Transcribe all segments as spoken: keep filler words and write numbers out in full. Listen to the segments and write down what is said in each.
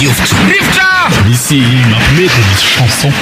radio façon rivotra misy mampimety misy chanson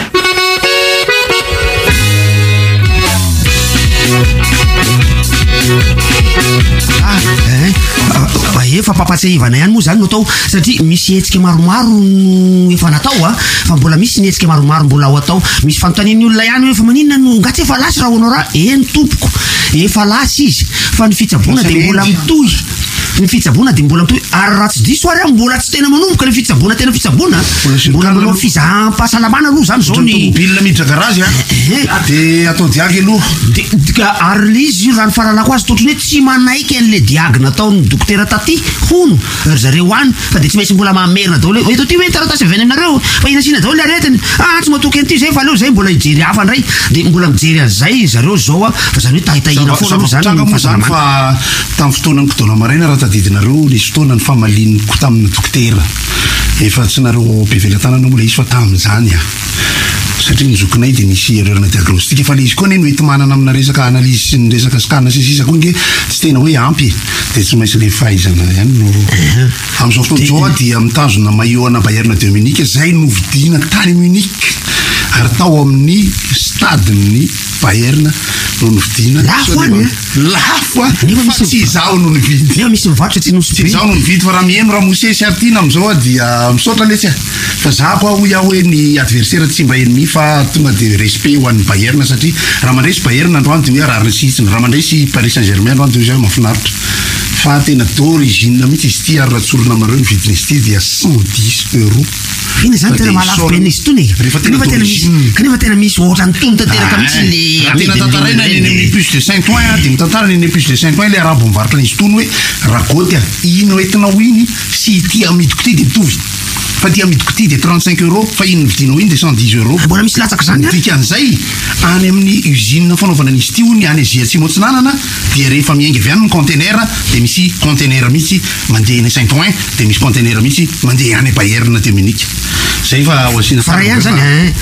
ah efa papatsahivana ihany moa zany no atao satria misy hetsika maromaro efa natao a fa mbola misy ny hetsika maromaro mbola ao atao misy fanontanian'ny olona ihany hoe fa maninona no ngatsy efa lasy raha honao raha eny tompoko efa lasy izy fa ny fitsaboana de mbola mitohy ny fitsaboana de mbola mitohy ary raha tsy diso ary mbola tsy tena manomboka ny fitsaboana tena fitsaboana mbola manao fizaham-pahasalamana aloha zany zao ny bilina miditra garazy a de atao diagy aloha de ary le izy io raha ny fahalalako azy totriny hoe tsy manaiky an'le diagy nataon'ny dokotera taty hono ry zareo any fa de tsy maintsy mbola mamerina daholo hoe eto ty hoe taratasy avy any aminareo fa inasina daholo le aretiny ah tsy matoky an'ity zay fa aleo zay mbola hijery hafa ndray de mbola mijery an'izay zareo zao a fa zany hoe tahitahina foana aloha zany zany fa tamin'ny fotoanany kodona maraina raha tadidinareo nisy fotoana ny famaliniko tamin'ny dokotera efa tsy nareo bevelatana mola izy fa tamin'izany a satria nizokinay de nisy erreur-na diagnostique fa le izy koa ne noety manana amina resaka analyse sy ny resaka scanna sy sisa koa nge tsy tena hoe ampy de tsy maintsy le fahaizana ihany no am'izao fotoana zao a dia mitazona maillot-na Bayern Dominique zay novidina tany Munich ary tao amin'ny stade-ny Bayern no novidina lafo any lafo fa tsy izao no nividy nefa misy mivarotra tsy nosy tsy izao no nividy fa raha mieno raha mosesy artina am'izao a dia misaotra lesy a fa za koa ho iaho hoe ny adversaire tsy mba ennemi fa tonga de respect ho an'ny Bayern satria raha mandresy Bayern androany de hoe arariny sisiny raha mandresy Paris Saint-Germain androany de hoe zao mahafinaritra fa tena d'origine mihitsy izy ty ary raha tsorona amareo ny vidiny izy ty dia cent dix euros ina zany tena malafo be izy tony kanefa tena misy kanefa tena misy ohatrany tony tanteraka mihitsy le raha tena tantaraina eny amin'ny puce de Saint-Ouen de mitantarana eny amin'ny puce de Saint-Ouen le araha bombarotra izy tony hoe raha goty a ino entinao iny sy ty amidiko ty de mitovy fa ty amidiko ty de trente-cinq euros fa ino vidinao iny de cent dix euros mbola misy latsaka zany dikan'izay any amin'ny usine fanaovana an'izy ty ony any Azia Atsimo atsinanana dia rehefa miainga avy any ny conteneur de misy conteneur mihitsy mandeha eny Saint-Ouen de misy conteneur mihitsy mandeha any Bayern Dominique zay fa oasina fara ihany zany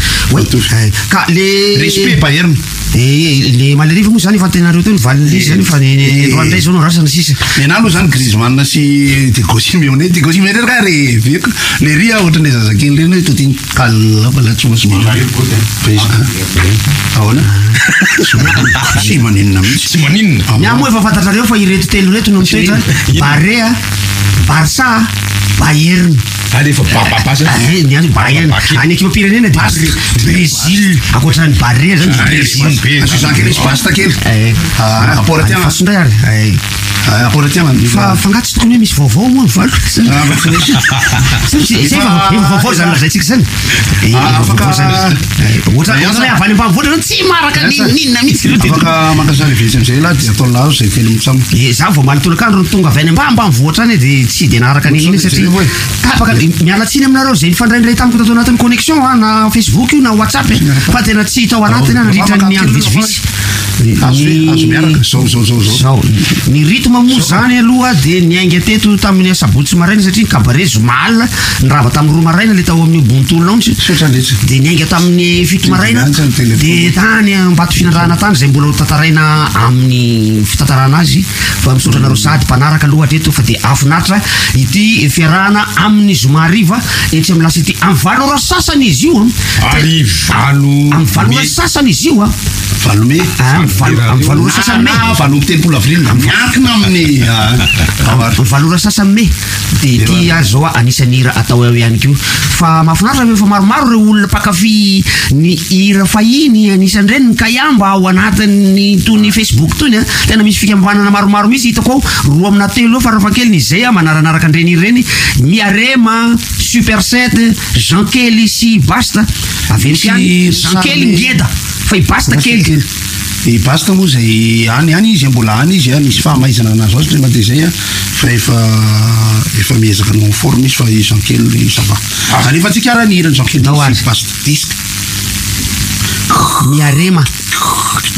ka le respect Bayern e le maleriva moa zany fa tenareo teo ny valiny zany fa andray zao no rasana sisa mena aloha zany Griezmann sy de Gauzy Meunier de Gauzy Meunier ka reveko le ria ohatrany zazakely reny hoe totiny kalapala tsomasy ahoana tsy maninona mihitsy tsy maninona miamo efa fantatrareo fa ireto telo reto no mitoetra Barea Barça Bayern ale efa papapasa ny any Bayern any ekipa pirenena de Brésil akoatrany Barea zany Brésil azanky l'espace takely apora tiana fasondray ary apora tiana fa fangatsy tokony hoe misy vaovao moa valo vaovao zany lazaitsika zany vaovao zany ohatra avy any ambanivohitra zany tsy maraka ninona mihitsy afaka makasary vetsy am'izay la de atao lazo zay telo mitsamo e za vao malitolakandro ny tonga avy any mba ambanivohitra any de tsy de naharaka ninona satria afaka mialatsiny aminareo zay nifandraindray tamiko tato anatin'ny connexion a na Facebook io na WhatsApp fa tena tsy hitao anatiny nandritra ny andro vitsivitsy azo miaraka zao zao zao zao ny rythme moa zany aloha de niainga teto tamin'ny sabotsy maraina satria kabare zomal nirava tamin'ny roa maraina le tao amin'ny bontolo laontsy de niainga tamin'ny fito maraina de tany mbato finandrahana tany zay mbola tantaraina amin'ny fitantarana azy fa misaotra anareo sady mpanaraka aloha teto fa de afinaritra ity fiarahana amin'ny zoma ariva etsy amin'ny lasa ity amin'ny valo ora sasany izy io ary valo amin'ny valo ora sasany izy io a valome amin'ny valo ora sasany me valo telopolo avril miankina amin'ny valo ora sasany me de ty azy zao a anisan'ny hira atao eo ihany kio fa mahafinaritra fa maromaro reo olona mpakafy ny hira fahiny anisan'ireny ny kayamba ao anatin'ny tony Facebook tony a tena misy fikambanana maromaro misy hitako ao roa amina telo eo farafakeliny izay a manaranaraka andreny hira reny Miarema Super sept Jean Kelly sy Basta avy any Jean Kelly ngeda fa i Basta kely i Basta moa zay any any izy mbola any izy misy fahamaizana anazy azy tonga de zay a fa efa efa miezaka no forme izy fa i Jean Kelly ça va zany efa tsika arany hirany Jean Kelly Basta disque Miarema